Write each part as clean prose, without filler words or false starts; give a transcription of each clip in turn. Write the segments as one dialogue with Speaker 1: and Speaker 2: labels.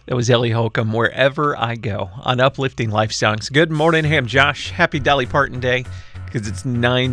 Speaker 1: That was Ellie Holcomb, Wherever I Go, on Uplifting Life Songs. Good morning, hey, I'm Josh. Happy Dolly Parton Day, because it's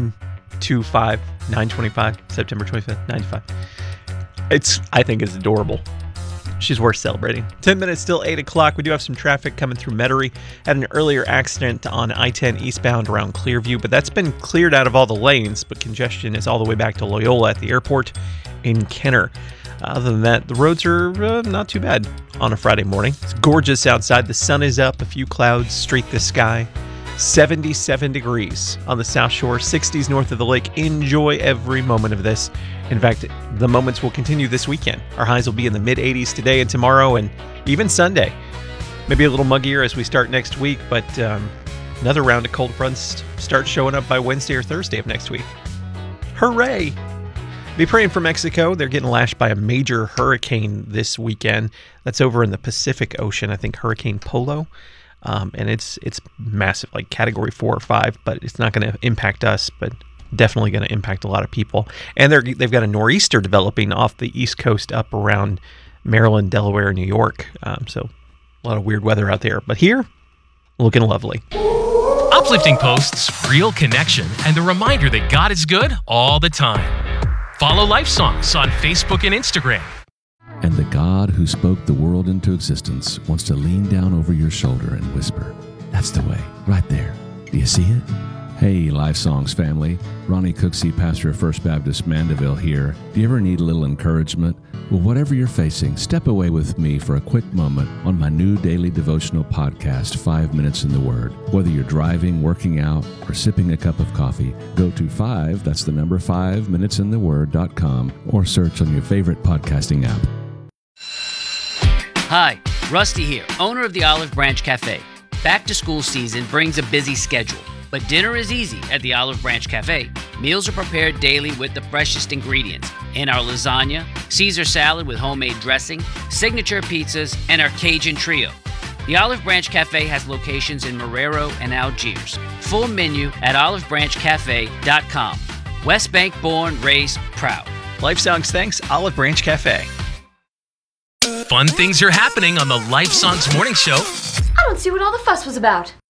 Speaker 1: 9/25, September 25th, 95. I think it's adorable. She's worth celebrating. 10 minutes till 8 o'clock. We do have some traffic coming through Metairie. Had an earlier accident on I-10 eastbound around Clearview, but that's been cleared out of all the lanes, but congestion is all the way back to Loyola at the airport in Kenner. Other than that, the roads are not too bad on a Friday morning. It's gorgeous outside. The sun is up. A few clouds streak the sky. 77 degrees on the South Shore, 60s north of the lake. Enjoy every moment of this. In fact, the moments will continue this weekend. Our highs will be in the mid-80s today and tomorrow, and even Sunday. Maybe a little muggier as we start next week, but another round of cold fronts start showing up by Wednesday or Thursday of next week. Hooray! Be praying for Mexico. They're getting lashed by a major hurricane this weekend. That's over in the Pacific Ocean, I think Hurricane Polo. And it's massive, like Category 4 or 5, but it's not going to impact us, but definitely going to impact a lot of people. And they've got a nor'easter developing off the East Coast up around Maryland, Delaware, New York. So a lot of weird weather out there. But here, looking lovely.
Speaker 2: Uplifting posts, real connection, and the reminder that God is good all the time. Follow Life Songs on Facebook and Instagram.
Speaker 3: And the God who spoke the world into existence wants to lean down over your shoulder and whisper, "That's the way, right there. Do you see it?" Hey, Life Songs family. Ronnie Cooksey, pastor of First Baptist Mandeville here. Do you ever need a little encouragement? Well, whatever you're facing, step away with me for a quick moment on my new daily devotional podcast, 5 Minutes in the Word. Whether you're driving, working out, or sipping a cup of coffee, go to 5minutesinthe.com or search on your favorite podcasting app.
Speaker 4: Hi, Rusty here, owner of the Olive Branch Cafe. Back to school season brings a busy schedule, but dinner is easy at the Olive Branch Cafe. Meals are prepared daily with the freshest ingredients in our lasagna, Caesar salad with homemade dressing, signature pizzas, and our Cajun trio. The Olive Branch Cafe has locations in Marrero and Algiers. Full menu at olivebranchcafe.com. West Bank born, raised, proud.
Speaker 1: Life Songs thanks, Olive Branch Cafe.
Speaker 2: Fun things are happening on the Life Songs Morning Show.
Speaker 5: I don't see what all the fuss was about.